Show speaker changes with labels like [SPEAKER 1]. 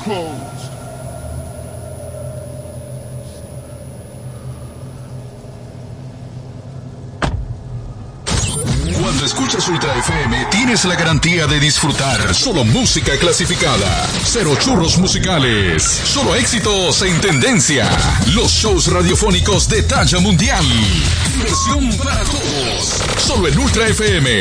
[SPEAKER 1] closed.
[SPEAKER 2] Cuando escuchas Ultra FM, tienes la garantía de disfrutar solo música clasificada. Cero churros musicales. Solo éxitos en tendencia. Los shows radiofónicos de talla mundial. Diversión para todos. Solo en Ultra FM.